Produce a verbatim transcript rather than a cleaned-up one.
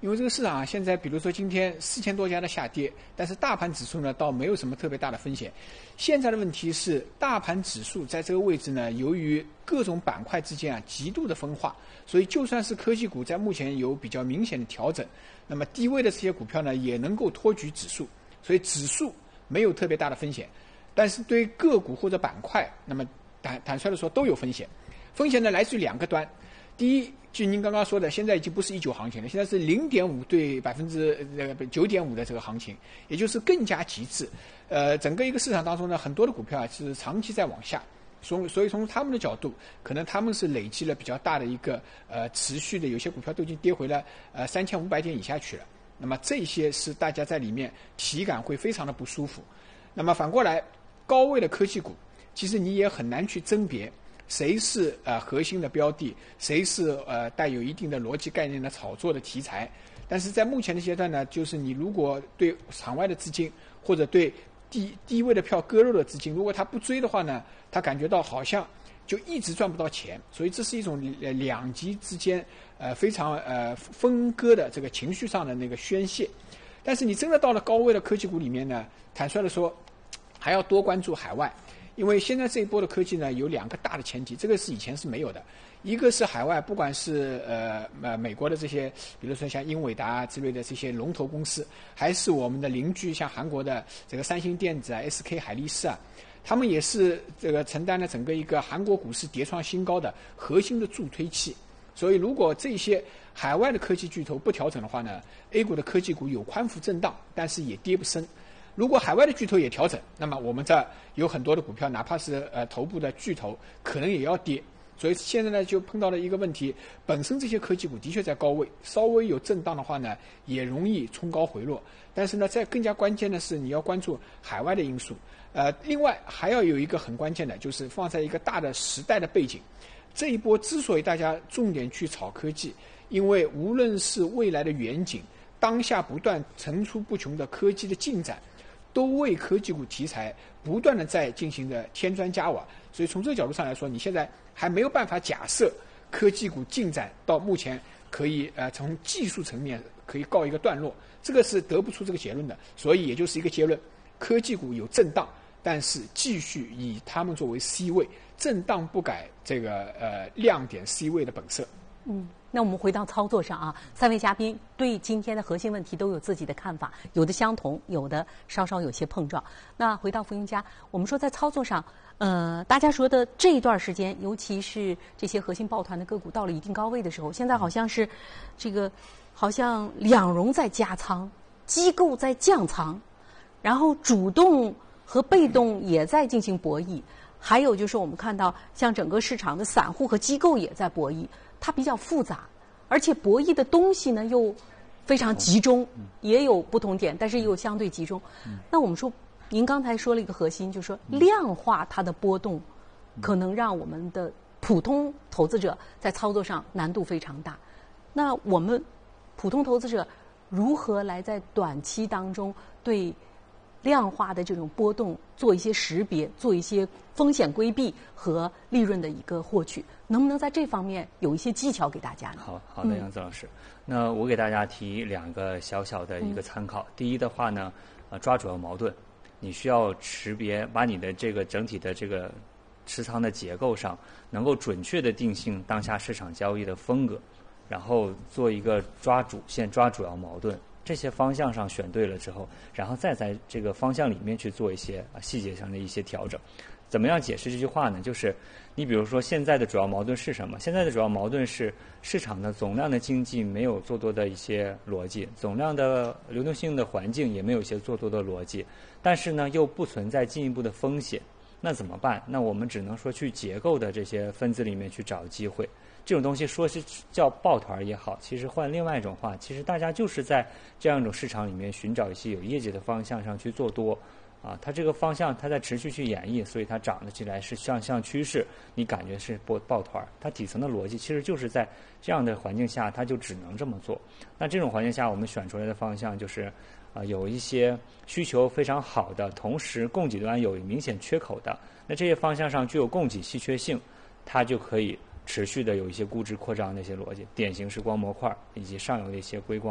因为这个市场啊，现在比如说今天四千多家的下跌，但是大盘指数呢倒没有什么特别大的风险。现在的问题是，大盘指数在这个位置呢，由于各种板块之间啊极度的分化，所以就算是科技股在目前有比较明显的调整，那么低位的这些股票呢也能够托举指数，所以指数没有特别大的风险。但是对个股或者板块，那么坦坦率的说都有风险。风险呢来自于两个端。第一，就您刚刚说的，现在已经不是一九行情了，现在是零点五对百分之呃九点五的这个行情，也就是更加极致。呃，整个一个市场当中呢，很多的股票啊是长期在往下，所所以从他们的角度，可能他们是累积了比较大的一个呃持续的，有些股票都已经跌回了呃三千五百点以下去了。那么这些是大家在里面体感会非常的不舒服。那么反过来，高位的科技股，其实你也很难去甄别。谁是呃核心的标的，谁是呃带有一定的逻辑概念的炒作的题材？但是在目前的阶段呢，就是你如果对场外的资金或者对低低位的票割肉的资金，如果他不追的话呢，他感觉到好像就一直赚不到钱，所以这是一种两极之间呃非常呃分割的这个情绪上的那个宣泄。但是你真的到了高位的科技股里面呢，坦率的说，还要多关注海外。因为现在这一波的科技呢，有两个大的前提，这个是以前是没有的。一个是海外，不管是呃呃美国的这些，比如说像英伟达之类的这些龙头公司，还是我们的邻居像韩国的这个三星电子啊、S K 海力士啊，他们也是这个承担了整个一个韩国股市跌创新高的核心的助推器。所以，如果这些海外的科技巨头不调整的话呢 ，A 股的科技股有宽幅震荡，但是也跌不深。如果海外的巨头也调整，那么我们这有很多的股票，哪怕是呃头部的巨头，可能也要跌。所以现在呢，就碰到了一个问题，本身这些科技股的确在高位，稍微有震荡的话呢，也容易冲高回落。但是呢，在更加关键的是，你要关注海外的因素。呃，另外还要有一个很关键的，就是放在一个大的时代的背景。这一波之所以大家重点去炒科技，因为无论是未来的远景，当下不断层出不穷的科技的进展，都为科技股题材不断的在进行的添砖加瓦，所以从这个角度上来说，你现在还没有办法假设科技股进展到目前可以呃从技术层面可以告一个段落，这个是得不出这个结论的。所以也就是一个结论，科技股有震荡，但是继续以他们作为 C 位，震荡不改这个呃亮点 C 位的本色。 嗯。那我们回到操作上啊，三位嘉宾对今天的核心问题都有自己的看法，有的相同，有的稍稍有些碰撞。那回到福英家，我们说在操作上，呃，大家说的这一段时间，尤其是这些核心抱团的个股到了一定高位的时候，现在好像是这个好像两融在加仓，机构在降仓，然后主动和被动也在进行博弈，还有就是我们看到像整个市场的散户和机构也在博弈。它比较复杂，而且博弈的东西呢又非常集中，也有不同点，但是也有相对集中。那我们说，您刚才说了一个核心，就是说量化它的波动，可能让我们的普通投资者在操作上难度非常大。那我们普通投资者如何来在短期当中对量化的这种波动做一些识别，做一些风险规避和利润的一个获取，能不能在这方面有一些技巧给大家呢？ 好好的，杨子老师。嗯、那我给大家提两个小小的一个参考。嗯、第一的话呢，呃，抓主要矛盾，你需要识别，把你的这个整体的这个持仓的结构上，能够准确的定性当下市场交易的风格，然后做一个抓主线、抓主要矛盾。这些方向上选对了之后，然后再在这个方向里面去做一些啊细节上的一些调整。怎么样解释这句话呢？就是你比如说现在的主要矛盾是什么？现在的主要矛盾是市场的总量的经济没有做多的一些逻辑，总量的流动性的环境也没有一些做多的逻辑，但是呢又不存在进一步的风险。那怎么办？那我们只能说去结构的这些分子里面去找机会。这种东西说是叫抱团也好，其实换另外一种话，其实大家就是在这样一种市场里面寻找一些有业绩的方向上去做多啊。它这个方向它在持续去演绎，所以它涨得起来是向上趋势，你感觉是抱抱团，它底层的逻辑其实就是在这样的环境下，它就只能这么做。那这种环境下，我们选出来的方向就是啊，有一些需求非常好的，同时供给端有明显缺口的，那这些方向上具有供给稀缺性，它就可以持续的有一些估值扩张的一些逻辑，典型是光模块以及上游的一些硅光。